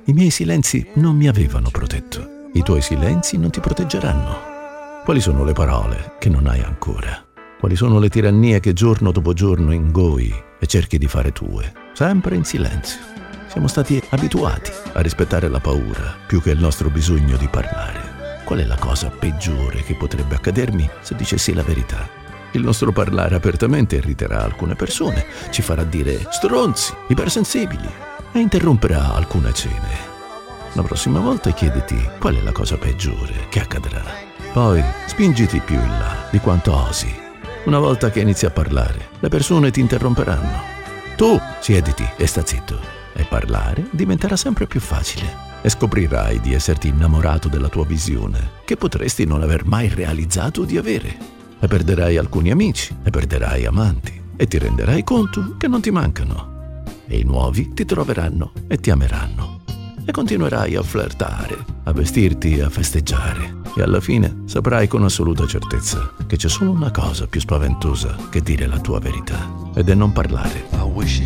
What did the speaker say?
I miei silenzi non mi avevano protetto. I tuoi silenzi non ti proteggeranno. Quali sono le parole che non hai ancora? Quali sono le tirannie che giorno dopo giorno ingoi e cerchi di fare tue, sempre in silenzio? Siamo stati abituati a rispettare la paura più che il nostro bisogno di parlare. Qual è la cosa peggiore che potrebbe accadermi se dicessi la verità? Il nostro parlare apertamente irriterà alcune persone, ci farà dire stronzi, ipersensibili e interromperà alcune cene. La prossima volta chiediti qual è la cosa peggiore che accadrà. Poi spingiti più in là di quanto osi. Una volta che inizi a parlare, le persone ti interromperanno. Tu siediti e sta zitto. E parlare diventerà sempre più facile e scoprirai di esserti innamorato della tua visione che potresti non aver mai realizzato di avere. E perderai alcuni amici, e perderai amanti e ti renderai conto che non ti mancano. E i nuovi ti troveranno e ti ameranno. E continuerai a flirtare, a vestirti e a festeggiare. E alla fine saprai con assoluta certezza che c'è solo una cosa più spaventosa che dire la tua verità ed è non parlare.